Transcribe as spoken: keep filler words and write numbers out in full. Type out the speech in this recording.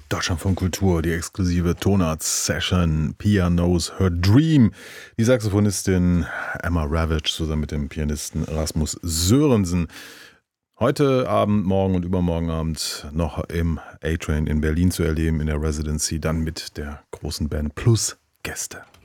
Deutschlandfunk Kultur, die exklusive Tonart-Session Pia Knows Her Dream. Die Saxophonistin Emma Ravage zusammen mit dem Pianisten Rasmus Sörensen. Heute Abend, morgen und übermorgen Abend noch im A-Train in Berlin zu erleben, in der Residency, dann mit der großen Band plus Gäste.